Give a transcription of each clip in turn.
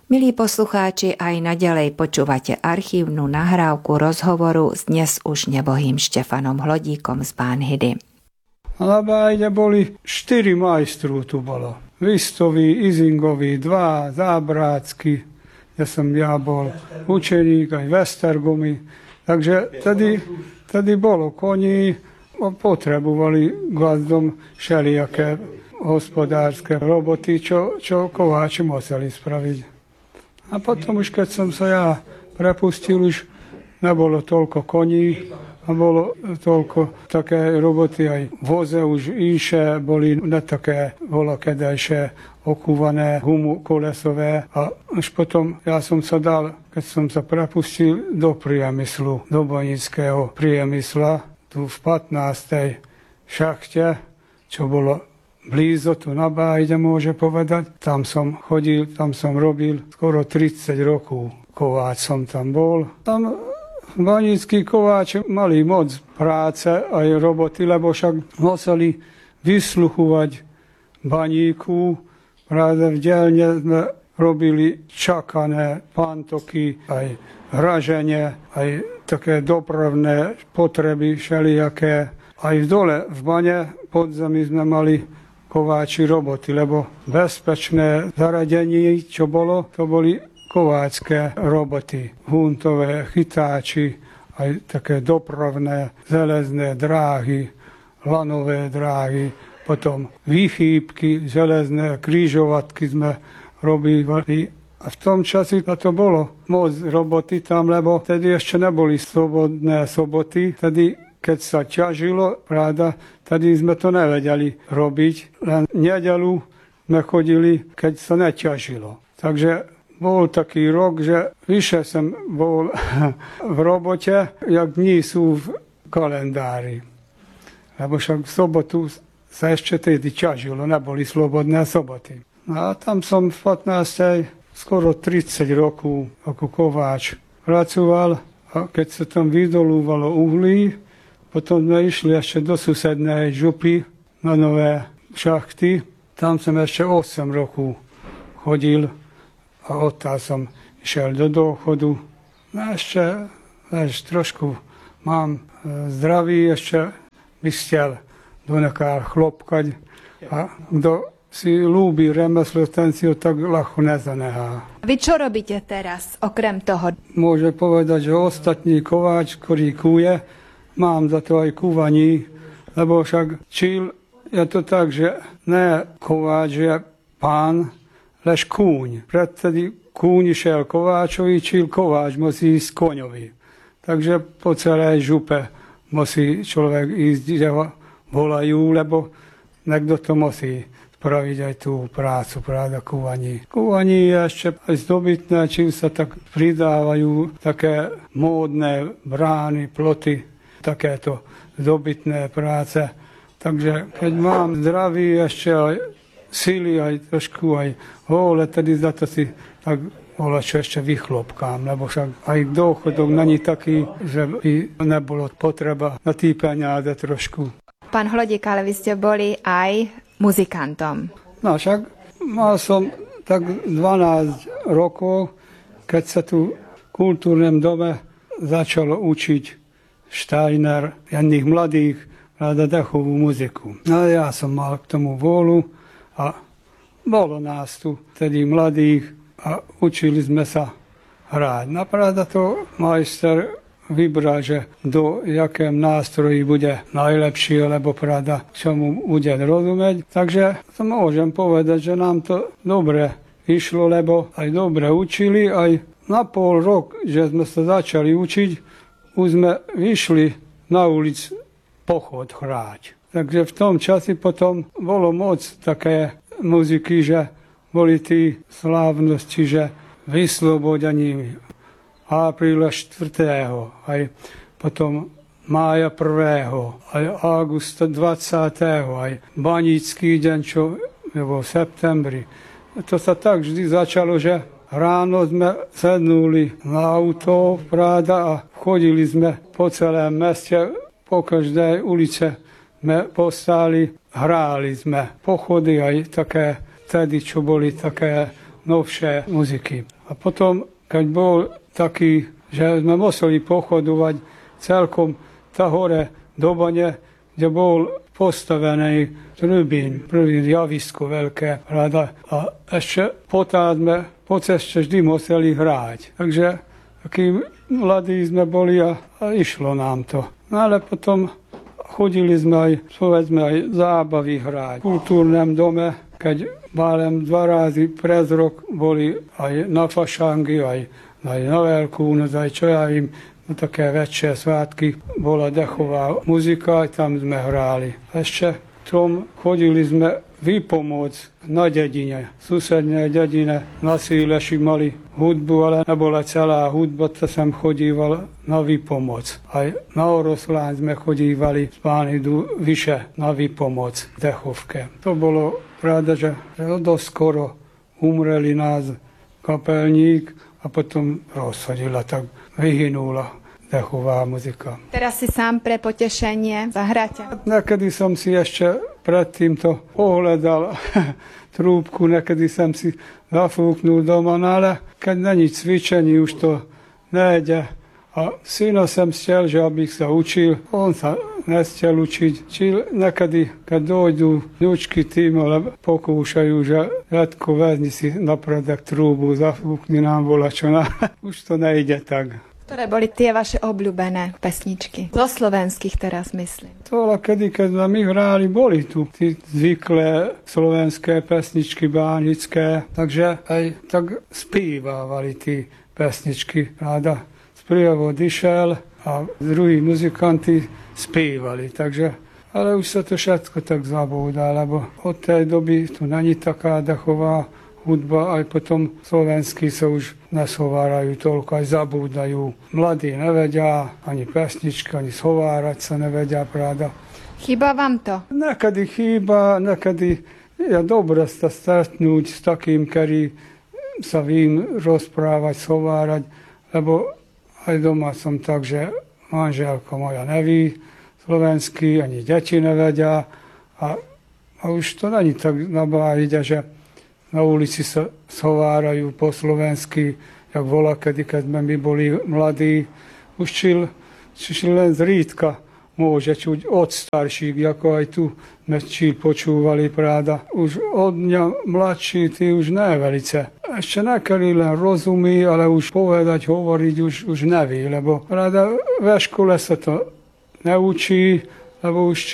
Milí poslucháči, aj naďalej počúvate archívnu nahrávku rozhovoru s dnes už nebohým Štefanom Hlodíkom z Bánhydy. Na Bájde boli 4 majstrú tu bolo. Vistový, Izingový, 2 Zábrácky, kde som ja bol učeník, aj Vestergomy. Takže tady bolo koní, potrebovali gazdom všelijaké hospodárske roboty, čo kováči museli spraviť. A potom už, keď som sa ja prepustil, už nebolo toľko koní a bolo toľko také roboty, aj voze už inšie boli ne také volakedajšie okúvané gumu kolesové. A až potom ja som sa dal, keď som sa prepustil do priemyslu, do bojnického priemysla, tu v 15. šachte, čo bolo blízo tu na Bájde, môže povedať. Tam som chodil, tam som robil skoro 30 rokov. Kováč som tam bol. Tam baníckí kováči mali moc práce aj roboty, lebo však museli vysluchovať baníku. Práve v dielne sme robili čakané pantoky, aj hraženie, aj také dopravné potreby všelijaké. Aj v dole, v bane podzemí sme mali kováči roboty, lebo bezpečné zaradenie, čo bolo, to boli kováčské roboty. Huntové, chytáči, aj také dopravné, železné dráhy, lanové dráhy, potom výchýbky, železné krížovatky sme robili. A v tom čase to bolo moc roboty tam, lebo tedy ešte neboli slobodné soboty, tedy keď sa ťažilo, pravda, tady sme to nevedeli robiť. Len nedeľu sme chodili, keď sa neťažilo. Takže bol taký rok, že vyše som bol v robote, jak dní sú v kalendári. Lebo však v sobotu sa ešte tedy ťažilo, neboli slobodné soboty. A tam som v 15. skoro 30 rokov ako kováč pracoval. A keď sa tam vydolúvalo uhlí, potom sme išli ešte do susednej župy na nové šachty. Tam som ešte 8 rokov chodil a odtiaľ som išiel do dôchodu. No ešte trošku mám zdraví, ešte by chcel donekal chlopkať. A kto si ľúbi remeslo, ten si ho tak ľahko nezanehá. Vy čo robíte teraz, okrem toho? Môže povedať, že ostatní kováč, ktorý kúje, mám za to aj kúvaní, lebo však čil je to tak, že ne kováč je pán, lež kúň. Predtedy kúň išiel kováčovi, čil kováč musí ísť koňovi. Takže po celej župe musí človek ísť, že ho volajú, lebo niekto to musí spraviť aj tú prácu, práve kúvaní. Kúvaní je ešte aj zdobytné, čím sa tak pridávajú také módne brány, ploty, takéto zdobytné práce. Takže keď mám zdravý ešte aj sily, aj trošku aj vôle, tedy za to si tak čo ešte vychlopkám, lebo však aj dôchodok není taký, že by nebolo potreba na tí peniaze trošku. Pán Hlodík, ale vy ste boli aj muzikantom. No však mal som tak 12 rokov, keď sa tu v kultúrnom dome začalo učiť Steiner, jedných mladých, ráda dechovú muziku. No ja som mal k tomu vôľu a bolo nás tu tedy mladých a učili sme sa hrať. Napravda to majster vybral, že do jakém nástroji bude najlepší, lebo pravda, čo mu bude rozumieť. Takže to môžem povedať, že nám to dobre išlo, lebo aj dobre učili, aj na pol rok, že sme sa začali učiť, už sme vyšli na ulic pochod hrať. Takže v tom čase potom bolo moc také muziky, že boli tí slávnosti, že vyslobodení apríla 4. aj potom mája 1. aj augusta 20. aj banícky deň, čo bol v septembri. To sa tak vždy začalo, že ráno sme sednuli na auto, práda, a chodili sme po celém meste, po každej ulice sme postáli, hráli sme pochody aj také, tedy čo boli také novšie muziky. A potom, keď bol taký, že sme museli pochodovať celkom tá hore do Bane, kde bol postavený trubín, prvý javisko veľké, rada. A ešte potom sme po ceste vždy museli hrať. Takže takí mladí sme boli a išlo nám to. No ale potom chodili sme aj, povedzme, aj zábavy hrať. V kultúrnom dome, keď málem 2 razy prez rok boli aj na fašangy, aj na Veľkú noc, aj čo ja im, no také väčšie svátky, bola dechová muzika, aj tam sme hrali. Ešte tom chodili sme vypomôcť na dedine. V susednej dedine na Síleši mali hudbu, ale nebola celá hudba, to som chodíval na vypomoc. Aj na Oroslán sme chodívali z Pánidu vyše na vypomoc v Dechovke. To bolo pravda, že dosť skoro umreli nás kapelník a potom rozhodila, tak vyhynula dechová muzika. Teraz si sám pre potešenie zahráte? Nekedy som si ešte pred týmto ohľadal trúbku, nekedy som si zafúknul doma, ale keď není cvičení, už to nejde. A syna som chcel, že abych sa učil, on sa nechcel učiť. Či nekedy, keď dojdú ľučky tým, ale pokúšajú, že Radko, vezmi si napredek trúbu, zafúkni nám volačo. Už to nejde tak. Ktoré boli tie vaše obľúbené pesničky? Zo slovenských teraz myslím. To kedy, keď sme my hráli, boli tu tí zvyklé slovenské pesničky bánické, takže aj tak spívávali tí pesničky. Ráda sprievod išiel a druhí muzikanti spívali, takže ale už sa to všetko tak zabúda, lebo od tej doby tu není taká dechová hudba, aj potom slovenskí sa už neshovárajú toľko, aj zabúdajú. Mladí nevedia ani pesničky, ani schovárať sa nevedia, pravda. Chýba vám to? Nekedy chýba, nekedy je dobre sa stretnúť s takým, ktorý sa vím rozprávať, schovárať, lebo aj doma som tak, že manželka moja neví slovenský, ani deti nevedia a už to není tak nabájde, že na ulici sa schovárajú po slovensky, jak volá, keď sme my boli mladí. Už či len zrídka môže čuť od starších, ako aj tu sme počúvali, práda. Už od mňa mladší, tí už ne velice. Ešte nekedy len rozumí, ale už povedať, hovoriť už neví, lebo práda ve škole sa to neučí, lebo už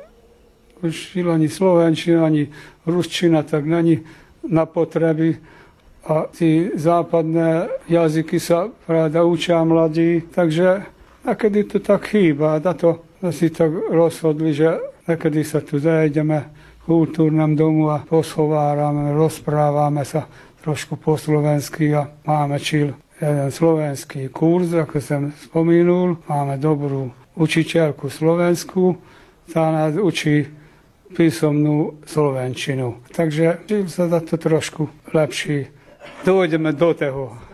ani slovenčina, ani ruščina, tak není na potreby a tí západné jazyky sa pravda učia mladí, takže nekedy to tak chýba. Na to si tak rozhodli, že nekedy sa tu zajdeme v kultúrnom domu a poshovárame, rozprávame sa trošku po slovensky a máme jeden slovenský kurz, ako som spomínul. Máme dobrú učiteľku slovenskú, tá nás učí písomnú slovenčinu. Takže čím sa za to trošku lepší, dojdeme do toho.